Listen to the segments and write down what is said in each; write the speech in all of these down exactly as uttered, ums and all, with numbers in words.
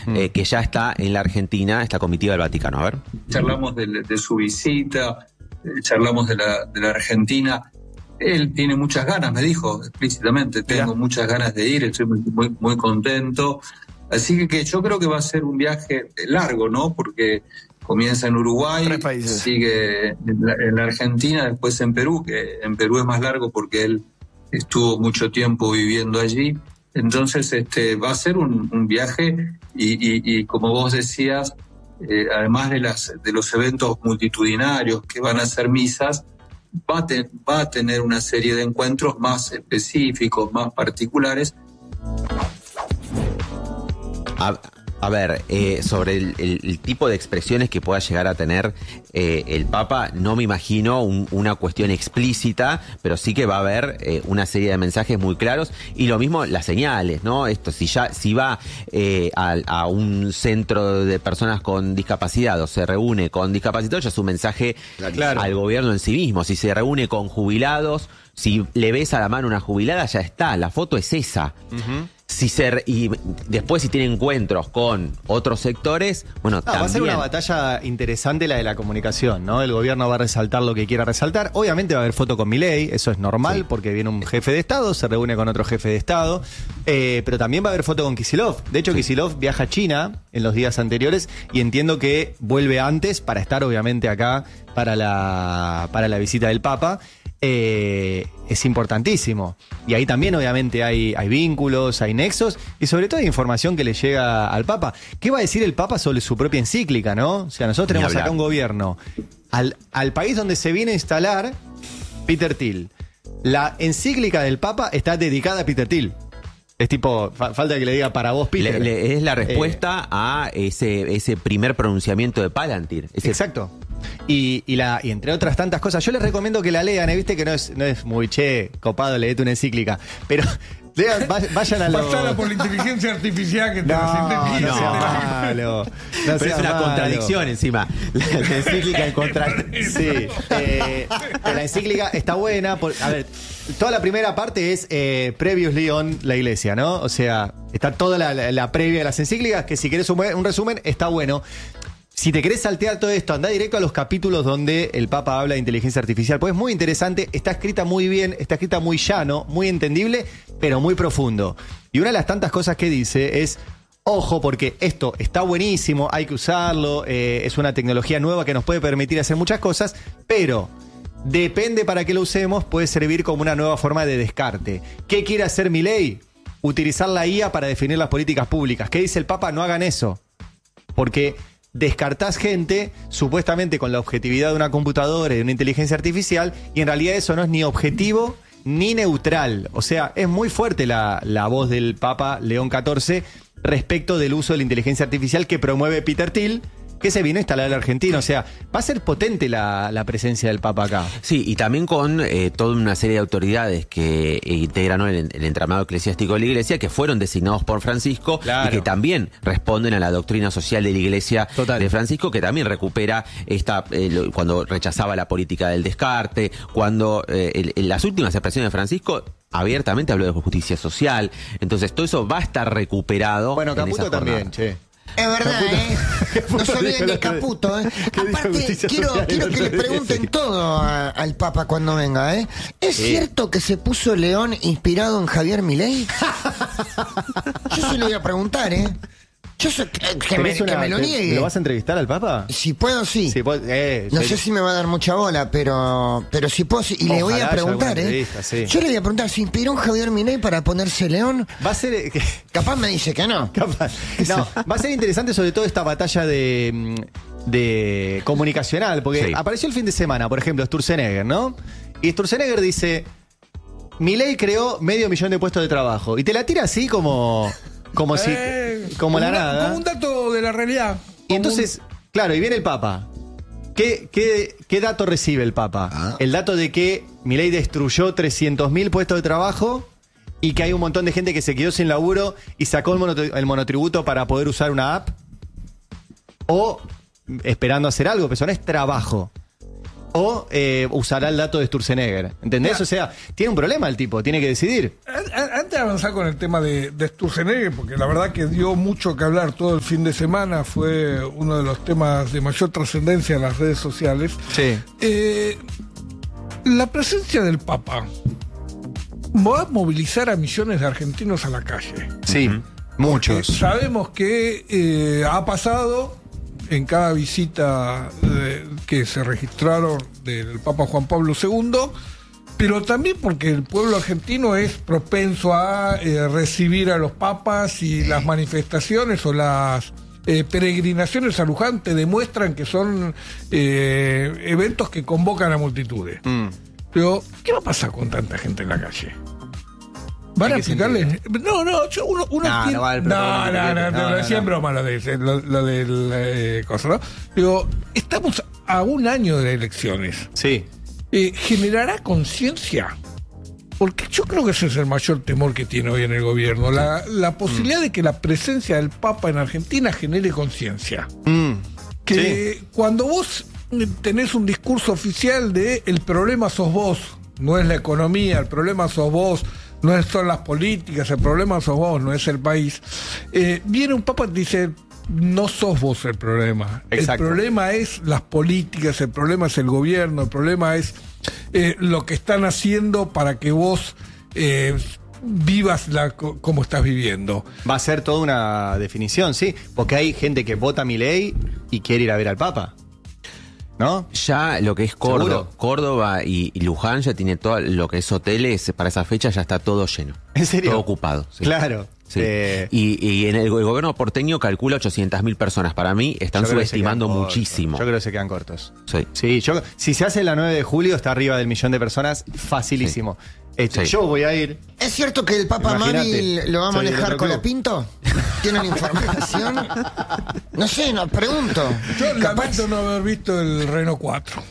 eh, que ya está en la Argentina, esta comitiva del Vaticano. A ver. Charlamos de, de su visita, eh, charlamos de la, de la Argentina. Él tiene muchas ganas, me dijo explícitamente, tengo Mira. muchas ganas de ir, estoy muy, muy, muy contento. Así que, que yo creo que va a ser un viaje largo, ¿no? Porque comienza en Uruguay, sigue en la, en la Argentina, después en Perú, que en Perú es más largo porque él estuvo mucho tiempo viviendo allí. Entonces este va a ser un, un viaje y, y, y como vos decías, eh, además de, las, de los eventos multitudinarios que van a ser misas, va a, te, va a tener una serie de encuentros más específicos, más particulares. A, a ver, eh, sobre el, el, el tipo de expresiones que pueda llegar a tener eh, el Papa, no me imagino un, una cuestión explícita, pero sí que va a haber eh, una serie de mensajes muy claros y lo mismo las señales, ¿no? Esto, si ya si va eh, a, a un centro de personas con discapacidad o se reúne con discapacitados, ya es un mensaje claro. al gobierno en sí mismo. Si se reúne con jubilados, si le ves a la mano una jubilada, ya está, la foto es esa. Uh-huh. Si se, y después si tiene encuentros con otros sectores, bueno, no, también. Va a ser una batalla interesante la de la comunicación, ¿no? El gobierno va a resaltar lo que quiera resaltar. Obviamente va a haber foto con Milei, eso es normal, sí. porque viene un jefe de Estado, se reúne con otro jefe de Estado, eh, pero también va a haber foto con Kicillof. De hecho, sí. Kicillof viaja a China en los días anteriores y entiendo que vuelve antes para estar obviamente acá para la, para la visita del Papa. Eh, es importantísimo. Y ahí también obviamente hay, hay vínculos, hay nexos y sobre todo hay información que le llega al Papa. ¿Qué va a decir el Papa sobre su propia encíclica, no? O sea, nosotros tenemos acá un gobierno al, al país donde se viene a instalar Peter Thiel. La encíclica del Papa está dedicada a Peter Thiel. Es tipo, fa- falta que le diga para vos, Peter. Le, le, es la respuesta eh, a ese, ese primer pronunciamiento de Palantir. Ese... Exacto. Y, y, la, y entre otras tantas cosas, yo les recomiendo que la lean, ¿eh? Viste que no es, no es muy che, copado, leete una encíclica, pero lean, vayan a lo... Pasala por la inteligencia artificial que te no, no, no sea malo. No pero sea es una malo. contradicción encima. La, la encíclica en contra... Sí. Eh, la encíclica está buena. Por, a ver, toda la primera parte es eh, previously on la iglesia, ¿no? O sea, está toda la, la, la previa de las encíclicas, que si querés un, un resumen, está bueno. Si te querés saltear todo esto, andá directo a los capítulos donde el Papa habla de inteligencia artificial, pues es muy interesante, está escrita muy bien, está escrita muy llano, muy entendible, pero muy profundo. Y una de las tantas cosas que dice es, ojo, porque esto está buenísimo, hay que usarlo, eh, es una tecnología nueva que nos puede permitir hacer muchas cosas, pero depende para qué lo usemos, puede servir como una nueva forma de descarte. ¿Qué quiere hacer Milei? Utilizar la I A para definir las políticas públicas. ¿Qué dice el Papa? No hagan eso, porque... descartás gente supuestamente con la objetividad de una computadora y de una inteligencia artificial y en realidad eso no es ni objetivo ni neutral. O sea, es muy fuerte la, la voz del Papa León catorce respecto del uso de la inteligencia artificial que promueve Peter Thiel, que se vino a instalar en la Argentina. O sea, va a ser potente la, la presencia del Papa acá. Sí, y también con eh, toda una serie de autoridades que eh, integran el, el entramado eclesiástico de la Iglesia, que fueron designados por Francisco, claro. y que también responden a la doctrina social de la Iglesia Total. de Francisco, que también recupera esta eh, lo, cuando rechazaba la política del descarte, cuando eh, en las últimas expresiones de Francisco abiertamente habló de justicia social. Entonces todo eso va a estar recuperado. Bueno, Caputo también, che. Es verdad, ¿eh? No se olviden de Caputo, ¿eh? Aparte, quiero, quiero que le pregunten todo a, al Papa cuando venga, ¿eh? ¿Es sí. cierto que se puso León inspirado en Javier Milei? Yo se lo voy a preguntar, ¿eh? Yo sé que, que, me, una, que me lo niegue. ¿Lo vas a entrevistar al Papa? Si puedo, sí. Si puedo, eh, no sí. sé si me va a dar mucha bola, pero pero si puedo, sí. Y Ojalá le voy a preguntar, ¿eh? Sí. Yo le voy a preguntar, ¿se inspiró en Javier Milei para ponerse León? Va a ser... Capaz me dice que no. Capaz. No, va a ser interesante sobre todo esta batalla de, de comunicacional, porque sí. apareció el fin de semana, por ejemplo, Sturzenegger, ¿no? Y Sturzenegger dice, Milei creó medio millón de puestos de trabajo. Y te la tira así como... Como si, eh, como la una, nada. Como un dato de la realidad. Y entonces, un... claro, y viene el Papa. ¿Qué, qué, qué dato recibe el Papa? Ah. El dato de que Milei destruyó trescientos mil puestos de trabajo y que hay un montón de gente que se quedó sin laburo y sacó el, mono, el monotributo para poder usar una app. O esperando hacer algo, pero eso no es trabajo. o eh, usará el dato de Sturzenegger. ¿Entendés? Claro. O sea, tiene un problema el tipo, tiene que decidir. Antes de avanzar con el tema de, de Sturzenegger, porque la verdad que dio mucho que hablar todo el fin de semana, fue uno de los temas de mayor trascendencia en las redes sociales. Sí. Eh, la presencia del Papa va a movilizar a millones de argentinos a la calle. Sí, uh-huh. Muchos. Eh, sabemos que eh, ha pasado en cada visita eh, que se registraron del Papa Juan Pablo segundo, pero también porque el pueblo argentino es propenso a eh, recibir a los papas, y las manifestaciones o las eh, peregrinaciones a Luján te demuestran que son eh, eventos que convocan a multitudes. Mm. Pero, ¿qué va a pasar con tanta gente en la calle? ¿Van a explicarle? No, no, yo uno, uno no, tiene... no, vale, no, no, no, no, no, no, siempre broma lo de lo, lo del eh, cosa, ¿no? Digo, estamos a un año de elecciones. Sí. Eh, ¿Generará conciencia? Porque yo creo que ese es el mayor temor que tiene hoy en el gobierno, la, la posibilidad mm. de que la presencia del Papa en Argentina genere conciencia. Mm. Que sí. Cuando vos tenés un discurso oficial de el problema sos vos, no es la economía, el problema sos vos, no son las políticas, el problema sos vos, no es el país. Eh, viene un Papa y dice, no sos vos el problema. Exacto. El problema es las políticas, el problema es el gobierno, el problema es eh, lo que están haciendo para que vos eh, vivas la, como estás viviendo. Va a ser toda una definición, sí, porque hay gente que vota Milei y quiere ir a ver al Papa. ¿No? Ya lo que es Córdoba, ¿Seguro? Córdoba y, y Luján ya tiene todo lo que es hoteles, para esa fecha ya está todo lleno. ¿En serio? Todo ocupado. Sí. Claro. Sí. Eh, y, y en el, el gobierno porteño calcula ochocientas mil personas. Para mí están subestimando muchísimo. Yo creo que se quedan cortos. Sí. Sí, yo, si se hace la nueve de julio, está arriba del millón de personas, facilísimo. Sí. Este, sí. Yo voy a ir. ¿Es cierto que el Papa Móvil lo va a manejar con la Pinto? ¿Tienen información? No sé, no, pregunto. Yo lamento no haber visto el Renault cuatro.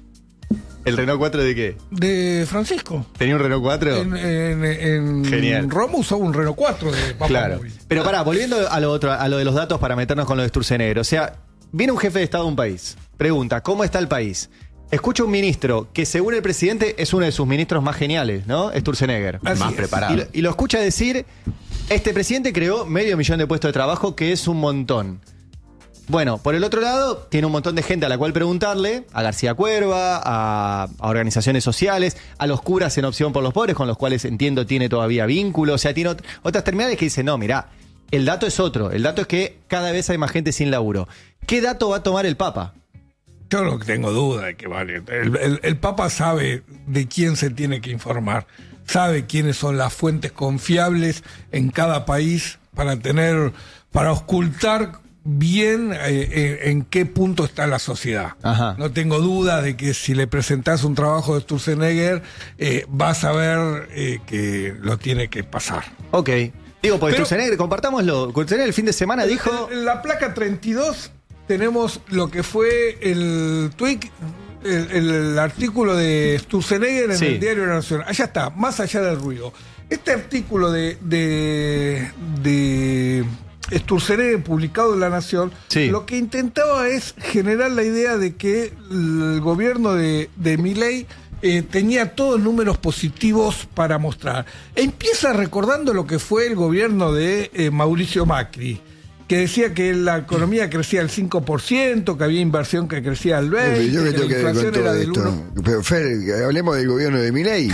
¿El Renault cuatro de qué? De Francisco. ¿Tenía un Renault cuatro? En, en, en Genial. Roma usó un Renault cuatro de Papa Claro. Móvil. Pero pará, volviendo a lo otro, a lo de los datos para meternos con lo de Sturzenegger. O sea, viene un jefe de Estado de un país, pregunta, ¿cómo está el país? Escucha un ministro que según el presidente es uno de sus ministros más geniales, ¿no? Sturzenegger. Así más es. preparado. Y lo, y lo escucha decir, este presidente creó medio millón de puestos de trabajo, que es un montón. Bueno, por el otro lado, tiene un montón de gente a la cual preguntarle, a García Cuerva, a, a organizaciones sociales, a los curas en Opción por los Pobres, con los cuales entiendo tiene todavía vínculo, o sea, tiene ot- otras terminales que dicen, no, mirá, el dato es otro, el dato es que cada vez hay más gente sin laburo. ¿Qué dato va a tomar el Papa? Yo no tengo duda de que vale. El, el, el Papa sabe de quién se tiene que informar, sabe quiénes son las fuentes confiables en cada país para tener, para auscultar bien eh, en qué punto está la sociedad. Ajá. No tengo duda de que si le presentás un trabajo de Sturzenegger, eh, vas a ver eh, que lo tiene que pasar. Ok. Digo, porque Sturzenegger, compartámoslo. Sturzenegger el fin de semana el, dijo... En la placa treinta y dos tenemos lo que fue el tweet, el, el artículo de Sturzenegger en sí. el Diario de la Nación. Allá está, más allá del ruido. Este artículo de... de, de Sturzenegger publicado en La Nación, sí. lo que intentaba es generar la idea de que el gobierno de, de Milei eh, tenía todos números positivos para mostrar. Empieza recordando lo que fue el gobierno de eh, Mauricio Macri, que decía que la economía crecía al cinco por ciento, que había inversión que crecía al veinte por ciento, yo que, que la inflación era del uno por ciento. Pero Fer, hablemos del gobierno de Milei.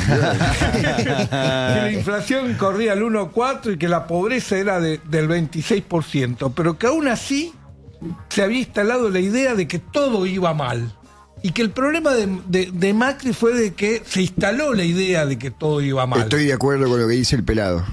Que la inflación corría al uno coma cuatro y que la pobreza era de, del veintiséis por ciento, pero que aún así se había instalado la idea de que todo iba mal. Y que el problema de, de, de Macri fue de que se instaló la idea de que todo iba mal. Estoy de acuerdo con lo que dice el pelado.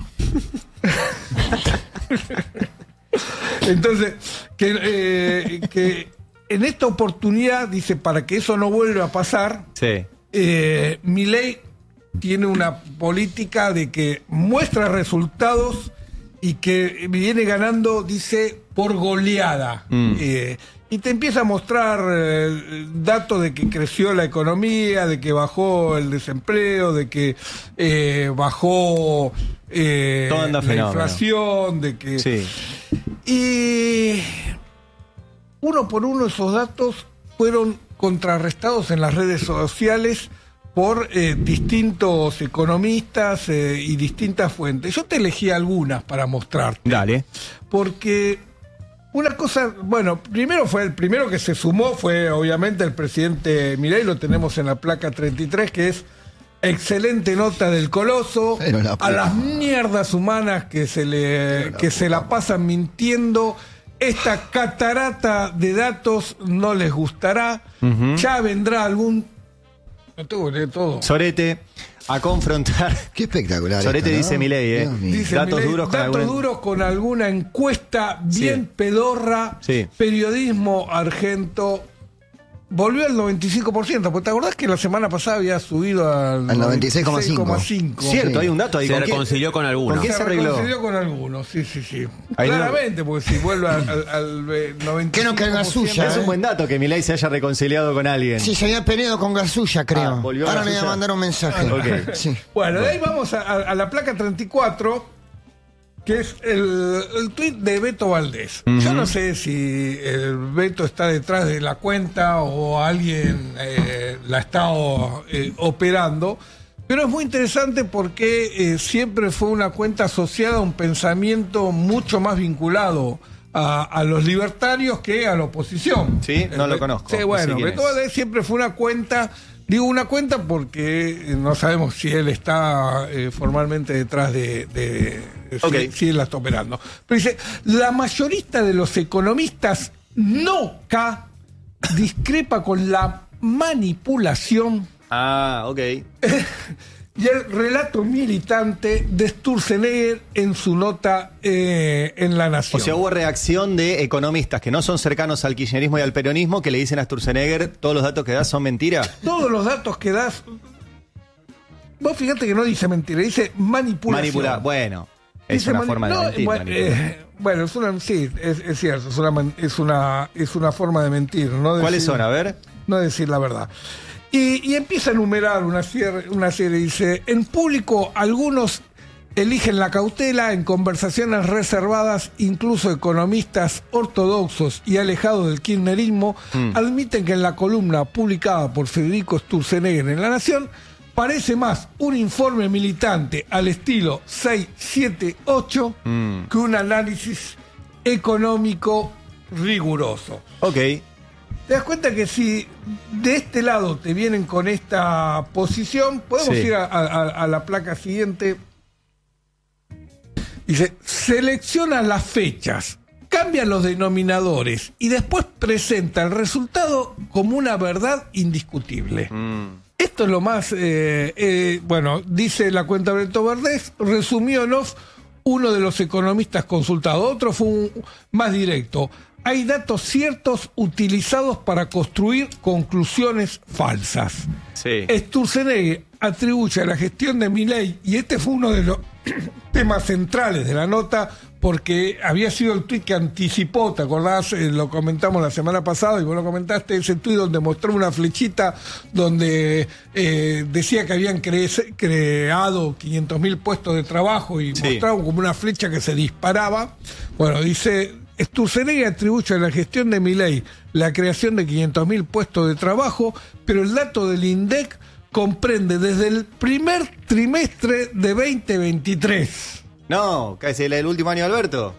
Entonces, que, eh, que en esta oportunidad, dice, para que eso no vuelva a pasar, sí. eh, Milei tiene una política de que muestra resultados y que viene ganando, dice, por goleada. Mm. Eh, y te empieza a mostrar eh, datos de que creció la economía, de que bajó el desempleo, de que eh, bajó eh, la fenómeno. inflación, de que... Sí. Y uno por uno esos datos fueron contrarrestados en las redes sociales por eh, distintos economistas eh, y distintas fuentes. Yo te elegí algunas para mostrarte. Dale. Porque una cosa, bueno, primero fue el primero que se sumó fue obviamente el presidente Milei, lo tenemos en la placa treinta y tres, que es excelente nota del Coloso, La a las mierdas humanas que se le que se la pasan mintiendo. Esta catarata de datos no les gustará. Uh-huh. Ya vendrá algún... No tengo que leer todo. Sorete a confrontar. Qué espectacular. Sorete esto, ¿no? dice Milei, ¿eh? Dice datos Milei, duros con datos alguna... duros con alguna encuesta bien sí. pedorra. Sí. Periodismo argento. Volvió al noventa y cinco por ciento, porque te acordás que la semana pasada había subido al, al noventa y seis coma cinco. Cierto, sí. Hay un dato ahí. Se ¿Con reconcilió qué? con algunos. ¿Con quién se, se arregló? reconcilió con algunos, sí, sí, sí. Ahí Claramente, no... porque si vuelve al, al, al noventa y cinco por ciento... Que no caiga suya. Es un buen dato que Milei se haya reconciliado con alguien. Sí, se había peleado con Garzulla, creo. Ah, volvió Ahora le voy a Garzulla. mandar un mensaje. Ah, okay. Sí. Bueno, de ahí vamos a, a, a la placa treinta y cuatro, que es el, el tuit de Beto Valdés. Uh-huh. Yo no sé si el Beto está detrás de la cuenta o alguien eh, la está o, eh, operando, pero es muy interesante porque eh, siempre fue una cuenta asociada a un pensamiento mucho más vinculado a, a los libertarios que a la oposición. Sí, no el, lo conozco. Sí, bueno, no sé Beto Valdés siempre fue una cuenta... Digo una cuenta porque no sabemos si él está eh, formalmente detrás de... de okay. si, si él la está operando. Pero dice, la mayorista de los economistas no K discrepa con la manipulación. Ah, ok. Y el relato militante de Sturzenegger en su nota eh, en La Nación. O sea, hubo reacción de economistas que no son cercanos al kirchnerismo y al peronismo que le dicen a Sturzenegger, todos los datos que das son mentiras. Todos los datos que das... Vos fíjate que no dice mentira, dice manipulación. Manipular, bueno, es dice una mani- forma de no, mentir. Bueno, eh, bueno, es una, sí, es, es cierto, es una, es, una, es una forma de mentir. ¿No? Decir, ¿Cuáles son? A ver. No decir la verdad. Y, y empieza a enumerar una serie, una serie, dice, en público algunos eligen la cautela, en conversaciones reservadas, incluso economistas ortodoxos y alejados del kirchnerismo, mm. admiten que en la columna publicada por Federico Sturzenegger en La Nación, parece más un informe militante al estilo seis siete ocho mm. que un análisis económico riguroso. Ok. Te das cuenta que si de este lado te vienen con esta posición, podemos sí. ir a, a, a la placa siguiente. Dice, selecciona las fechas, cambia los denominadores y después presenta el resultado como una verdad indiscutible. Mm. Esto es lo más, eh, eh, bueno, dice la cuenta Beto Valdés, resumió en off uno de los economistas consultados, otro fue un, más directo. Hay datos ciertos utilizados para construir conclusiones falsas. Sí. Sturzenegger atribuye a la gestión de Milei, y este fue uno de los temas centrales de la nota, porque había sido el tuit que anticipó, ¿te acordás? Eh, lo comentamos la semana pasada y vos lo comentaste, ese tuit donde mostró una flechita donde eh, decía que habían cre- creado quinientos mil puestos de trabajo y sí. mostraron como una flecha que se disparaba. Bueno, dice... Sturzenegger atribuye a la gestión de Milei la creación de quinientos mil puestos de trabajo, pero el dato del INDEC comprende desde el primer trimestre de veinte veintitrés. No, casi el, el último año de Alberto.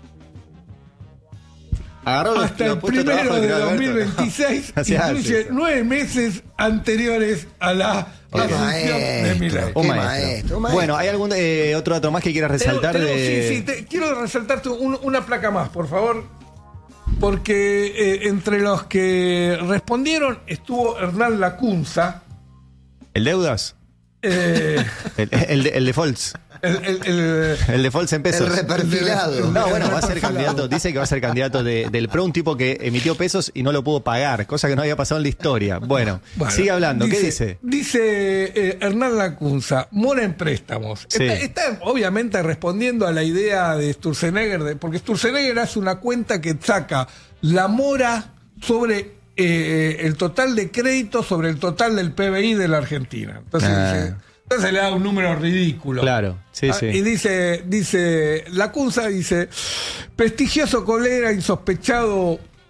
Agarró hasta el primero de dos mil veintiséis, no. incluye nueve meses anteriores a la asunción de Milei. Un maestro. Bueno, ¿hay algún eh, otro dato más que quieras resaltar? Tengo, tengo, de... Sí, sí, te, quiero resaltarte un, una placa más, por favor. Porque eh, entre los que respondieron estuvo Hernán Lacunza. ¿El Deudas? Eh, el, el, el de Foltz. El, el, el, el de Foltz en pesos. El reperfilado. El, no, bueno, va a ser candidato. Dice que va a ser candidato de, del P R O, un tipo que emitió pesos y no lo pudo pagar, cosa que no había pasado en la historia. Bueno, bueno sigue hablando. Dice, ¿Qué dice? Dice eh, Hernán Lacunza, mora en préstamos. Sí. Está, está obviamente respondiendo a la idea de Sturzenegger, de, porque Sturzenegger hace una cuenta que saca la mora sobre eh, el total de crédito sobre el total del P B I de la Argentina. Entonces ah. dice... Entonces le da un número ridículo. Claro, sí, sí. Y dice, dice, Lacunza dice, prestigioso colega, insospechado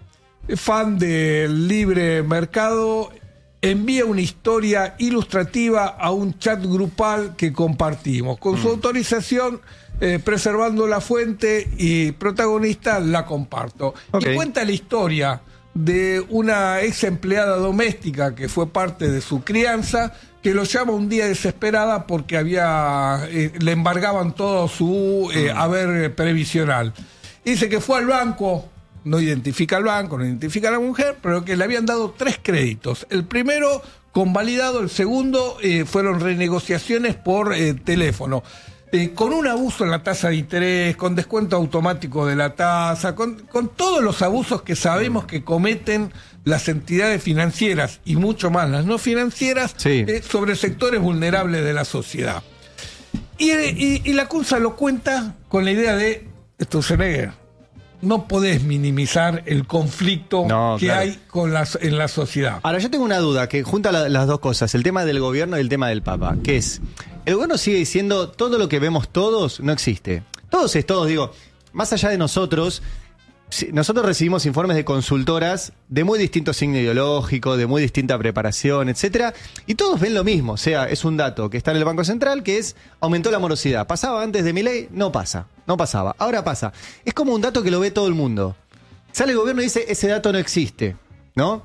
fan del libre mercado, envía una historia ilustrativa a un chat grupal que compartimos. Con su autorización, eh, preservando la fuente y protagonista, la comparto. Okay. Y cuenta la historia de una ex empleada doméstica que fue parte de su crianza, que lo llama un día desesperada porque había eh, le embargaban todo su eh, haber previsional. Dice que fue al banco, no identifica al banco, no identifica a la mujer, pero que le habían dado tres créditos. El primero convalidado, el segundo eh, fueron renegociaciones por eh, teléfono. Eh, con un abuso en la tasa de interés, con descuento automático de la tasa, con, con todos los abusos que sabemos que cometen las entidades financieras y mucho más las no financieras, sí, eh, sobre sectores vulnerables de la sociedad. Y, y, y la CUNSA lo cuenta con la idea de, Sturzenegger, no podés minimizar el conflicto no, que claro. hay con las, en la sociedad. Ahora, yo tengo una duda que junta la, las dos cosas, el tema del gobierno y el tema del Papa, que es, el gobierno sigue diciendo, todo lo que vemos todos no existe. Todos es todos, digo, más allá de nosotros, nosotros recibimos informes de consultoras de muy distinto signo ideológico, de muy distinta preparación, etcétera, y todos ven lo mismo. O sea, es un dato que está en el Banco Central, que es, aumentó la morosidad. ¿Pasaba antes de Milei? No pasa, no pasaba. Ahora pasa. Es como un dato que lo ve todo el mundo. Sale el gobierno y dice, ese dato no existe, ¿no?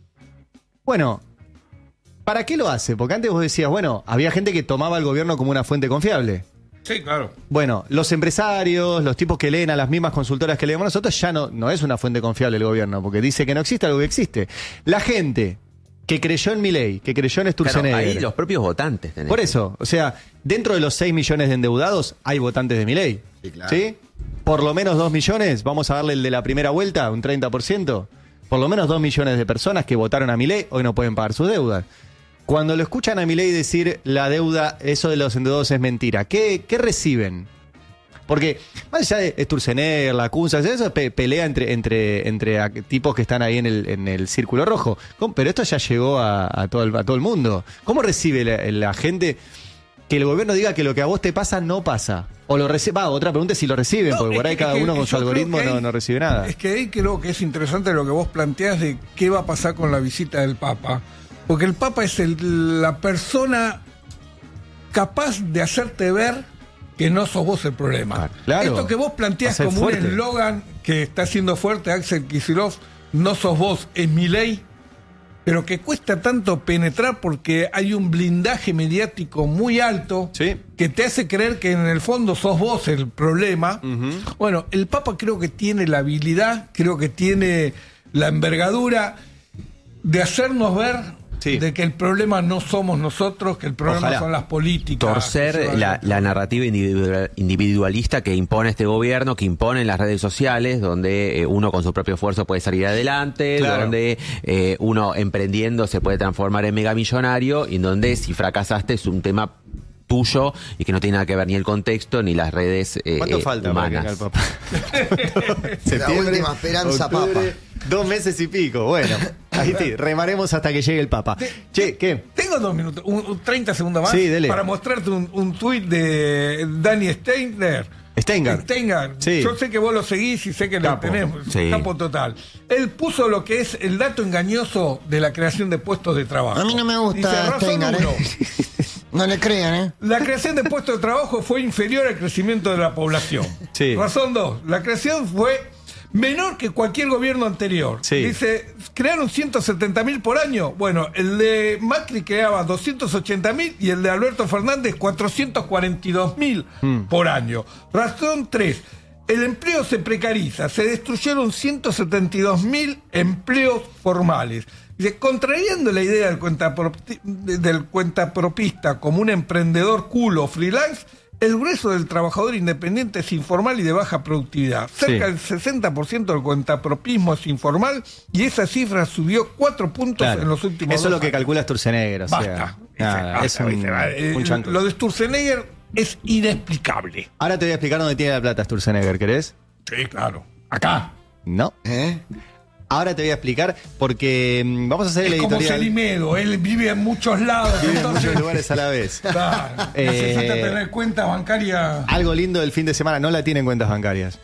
Bueno, ¿para qué lo hace? Porque antes vos decías, bueno, había gente que tomaba al gobierno como una fuente confiable. Sí, claro. Bueno, los empresarios, los tipos que leen a las mismas consultoras que leemos nosotros, ya no, no es una fuente confiable el gobierno, porque dice que no existe algo que existe. La gente que creyó en Milei, que creyó en Sturzenegger. Claro, ahí los propios votantes tenés. Por eso, o sea, dentro de los seis millones de endeudados hay votantes de Milei. Sí, claro. ¿Sí? Por lo menos dos millones, vamos a darle el de la primera vuelta, un treinta por ciento. Por lo menos dos millones de personas que votaron a Milei hoy no pueden pagar sus deudas. Cuando lo escuchan a Milei decir la deuda, eso de los endeudados es mentira, ¿qué, qué reciben? Porque más allá de Sturzenegger, la CUNSA, eso pe pelea entre, entre, entre tipos que están ahí en el, en el círculo rojo. Pero esto ya llegó a, a, todo, el, a todo el mundo. ¿Cómo recibe la, la gente que el gobierno diga que lo que a vos te pasa no pasa? O lo recibe, ah, otra pregunta es si lo reciben, no, porque por ahí cada uno con su algoritmo ahí, no, no recibe nada. Es que ahí creo que es interesante lo que vos planteás de qué va a pasar con la visita del Papa. Porque el Papa es el, la persona capaz de hacerte ver que no sos vos el problema. Claro. Esto que vos planteás como fuerte. Un eslogan que está haciendo fuerte Axel Kicillof, no sos vos, es Milei, pero que cuesta tanto penetrar porque hay un blindaje mediático muy alto, sí, que te hace creer que en el fondo sos vos el problema. Uh-huh. Bueno, el Papa creo que tiene la habilidad, creo que tiene la envergadura de hacernos ver, sí, de que el problema no somos nosotros, que el problema Ojalá. Son las políticas. Torcer la, la narrativa individual, individualista que impone este gobierno, que impone en las redes sociales, donde eh, uno con su propio esfuerzo puede salir adelante, claro, donde eh, uno emprendiendo se puede transformar en megamillonario, y en donde si fracasaste es un tema tuyo y que no tiene nada que ver ni el contexto ni las redes eh, ¿Cuánto falta humanas? Para que el Papa? La última esperanza, octubre, Papa. Dos meses y pico. Bueno, ahí sí, remaremos hasta que llegue el Papa. Te, che, ¿qué? Tengo dos minutos, un, un treinta segundos más, sí, dele, para mostrarte un, un tuit de Dani Steiner. Steiner. Steiner. Sí. Yo sé que vos lo seguís y sé que Capo. Lo tenés. Sí. Capo total. Él puso lo que es el dato engañoso de la creación de puestos de trabajo. A mí no me gusta Steiner, ¿eh? No le crean, ¿eh? La creación de puestos de trabajo fue inferior al crecimiento de la población. Sí. Razón dos. La creación fue menor que cualquier gobierno anterior. Sí. Dice, crearon ciento setenta mil por año. Bueno, el de Macri creaba doscientos ochenta mil y el de Alberto Fernández cuatrocientos cuarenta y dos mil mm. por año. Razón tres. El empleo se precariza. Se destruyeron ciento setenta y dos mil empleos formales. Dice, contrariando la idea del, cuentapropi, del cuentapropista como un emprendedor cool o freelance, el grueso del trabajador independiente es informal y de baja productividad. Cerca sí. del sesenta por ciento del cuentapropismo es informal y esa cifra subió cuatro puntos claro. en los últimos Eso dos es lo que años. calcula Sturzenegger. O sea, Basta. Nada, Basta, es un, eh, un chanto. Lo de Sturzenegger es inexplicable. Ahora te voy a explicar dónde tiene la plata Sturzenegger, ¿querés? Sí, claro. Acá. No. ¿Eh? Ahora te voy a explicar porque um, vamos a hacer es el editorial. Como Celimedo, él vive en muchos lados. Vive entonces... en muchos lugares a la vez. Claro, necesita eh, tener cuentas bancarias. Algo lindo del fin de semana, no la tienen cuentas bancarias.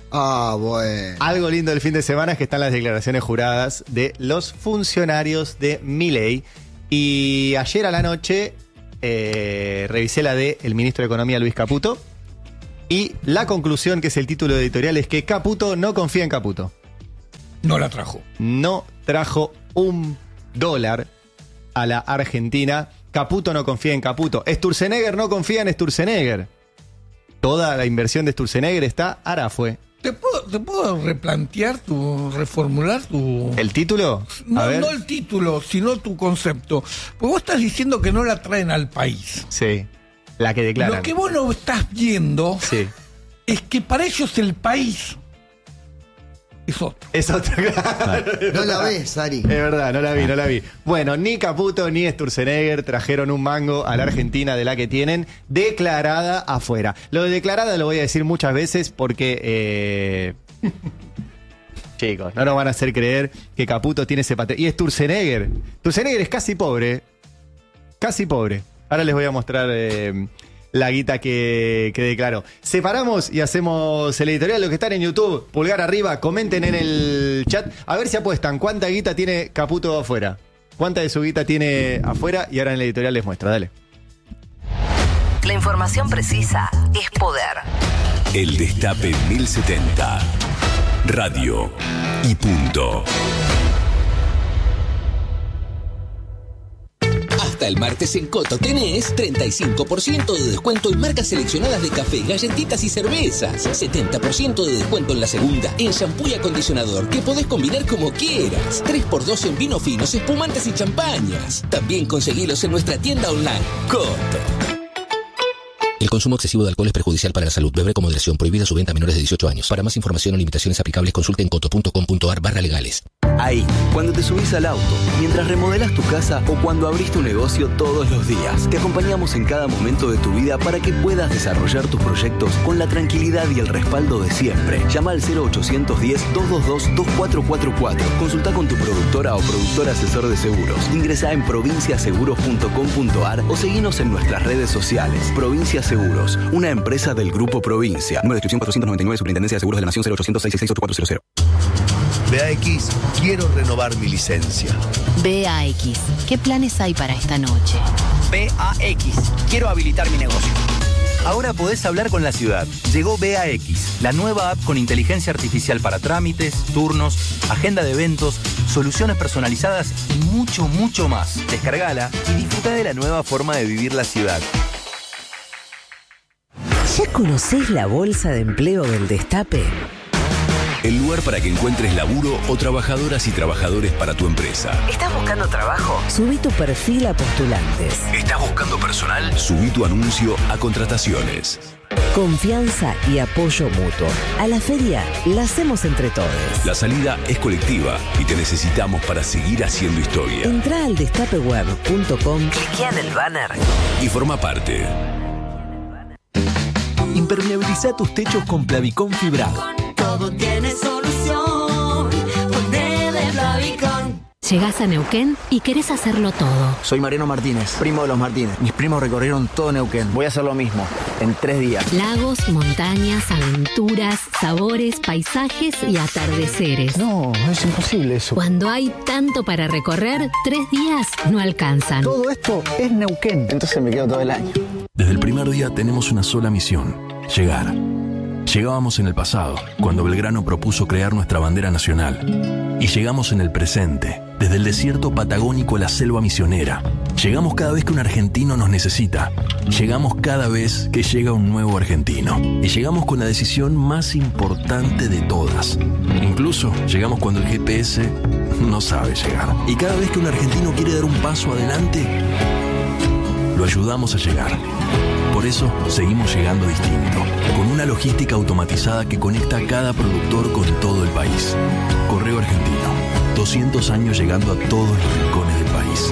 Ah, bueno. Algo lindo del fin de semana es que están las declaraciones juradas de los funcionarios de Milei. Y ayer a la noche eh, revisé la de el ministro de Economía, Luis Caputo. Y la conclusión, que es el título editorial, es que Caputo no confía en Caputo. No la trajo. No trajo un dólar a la Argentina. Caputo no confía en Caputo. Sturzenegger no confía en Sturzenegger. Toda la inversión de Sturzenegger está Arafue. ¿Te puedo, ¿Te puedo replantear tu, reformular tu... ¿El título? No, A ver. no el título, sino tu concepto. Porque vos estás diciendo que no la traen al país. Sí, la que declaran. Lo que vos no estás viendo Sí. es que para ellos el país es otro. Es otra. No la ves, Ari. Es verdad, no la vi, no la vi. Bueno, ni Caputo ni Sturzenegger trajeron un mango a la Argentina de la que tienen declarada afuera. Lo de declarada lo voy a decir muchas veces porque... Eh... Chicos, no nos van a hacer creer que Caputo tiene ese patrón. Y Sturzenegger. Sturzenegger es casi pobre. Casi pobre. Ahora les voy a mostrar... Eh... la guita que, que declaró. Separamos y hacemos el editorial. Los que están en YouTube, pulgar arriba, comenten en el chat. A ver si apuestan cuánta guita tiene Caputo afuera. Cuánta de su guita tiene afuera. Y ahora en el editorial les muestro. Dale. La información precisa es poder. El Destape mil setenta. Radio y punto. Hasta el martes en Coto tenés treinta y cinco por ciento de descuento en marcas seleccionadas de café, galletitas y cervezas. setenta por ciento de descuento en la segunda en shampoo y acondicionador que podés combinar como quieras. tres por dos en vinos finos, espumantes y champañas. También conseguilos en nuestra tienda online. Coto. El consumo excesivo de alcohol es perjudicial para la salud. Beber con moderación. Prohibida su venta a menores de dieciocho años. Para más información o limitaciones aplicables, consulte en coto punto com punto ar barra legales. Ahí, cuando te subís al auto, mientras remodelás tu casa o cuando abrís tu negocio todos los días. Te acompañamos en cada momento de tu vida para que puedas desarrollar tus proyectos con la tranquilidad y el respaldo de siempre. Llama al cero ochocientos diez, doscientos veintidós, veinticuatro cuarenta y cuatro. Consulta con tu productora o productor asesor de seguros. Ingresá en provincia seguros punto com punto ar o seguinos en nuestras redes sociales. Provincia Seguros, una empresa del Grupo Provincia. Número de inscripción cuatrocientos noventa y nueve, Superintendencia de Seguros de la Nación, cero ochocientos, seiscientos sesenta y seis, ocho cuatro cero cero. B A X, quiero renovar mi licencia. B A X, ¿qué planes hay para esta noche? B A X, quiero habilitar mi negocio. Ahora podés hablar con la ciudad. Llegó B A X, la nueva app con inteligencia artificial para trámites, turnos, agenda de eventos, soluciones personalizadas y mucho, mucho más. Descargala y disfruta de la nueva forma de vivir la ciudad. ¿Ya conocés la bolsa de empleo del Destape? El lugar para que encuentres laburo o trabajadoras y trabajadores para tu empresa. ¿Estás buscando trabajo? Subí tu perfil a postulantes. ¿Estás buscando personal? Subí tu anuncio a contrataciones. Confianza y apoyo mutuo. A la feria la hacemos entre todos. La salida es colectiva y te necesitamos para seguir haciendo historia. Entrá al destape web punto com, cliquea en el banner y forma parte. Impermeabiliza tus techos con Plavicón fibrado. Todo tiene solución. Ponele Plavicón. Llegás a Neuquén y querés hacerlo todo. Soy Mariano Martínez, primo de los Martínez. Mis primos recorrieron todo Neuquén. Voy a hacer lo mismo, en tres días. Lagos, montañas, aventuras, sabores, paisajes y atardeceres. No, es imposible eso. Cuando hay tanto para recorrer, tres días no alcanzan. Todo esto es Neuquén. Entonces me quedo todo el año. Desde el primer día tenemos una sola misión: llegar. Llegábamos en el pasado, cuando Belgrano propuso crear nuestra bandera nacional. Y llegamos en el presente, desde el desierto patagónico a la selva misionera. Llegamos cada vez que un argentino nos necesita. Llegamos cada vez que llega un nuevo argentino. Y llegamos con la decisión más importante de todas. Incluso llegamos cuando el G P S no sabe llegar. Y cada vez que un argentino quiere dar un paso adelante, lo ayudamos a llegar. Por eso seguimos llegando distinto, con una logística automatizada que conecta a cada productor con todo el país. Correo Argentino, doscientos años llegando a todos los rincones del país.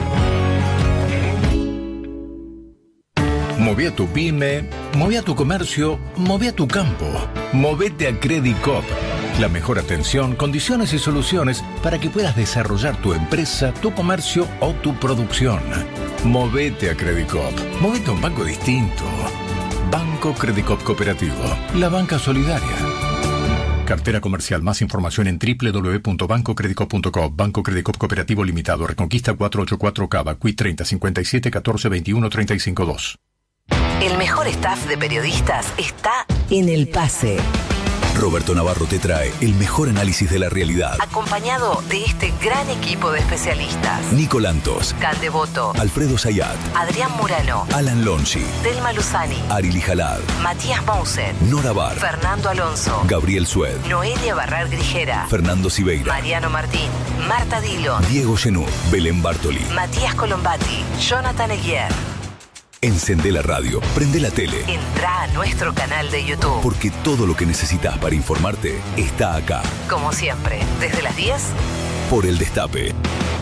Moví a tu pyme, moví a tu comercio, moví a tu campo. Movete a Credit Coop. La mejor atención, condiciones y soluciones para que puedas desarrollar tu empresa, tu comercio o tu producción. Movete a Credit Coop. Movete a un banco distinto. Banco Credit Coop Cooperativo. La banca solidaria. Cartera comercial. Más información en doble u doble u doble u punto banco credicop punto com. Banco Credicop Cooperativo Limitado. Reconquista cuatrocientos ochenta y cuatro Cava. Q I treinta cincuenta y siete catorce veintiuno treinta y cinco dos. El mejor staff de periodistas está en El Pase. Roberto Navarro te trae el mejor análisis de la realidad. Acompañado de este gran equipo de especialistas. Nico Lantos, Cal Devoto, Alfredo Zayat, Adrián Murano, Alan Lonchi, Telma Luzani, Arili Jalad, Matías Mousen, Nora Bar, Fernando Alonso, Gabriel Sued, Noelia Barrar Grijera, Fernando Siveira, Mariano Martín, Marta Dillon, Diego Genú, Belén Bartoli, Matías Colombati, Jonathan Eguier. Encendé la radio, prende la tele. Entrá a nuestro canal de YouTube. Porque todo lo que necesitas para informarte está acá. Como siempre, desde las diez por El Destape.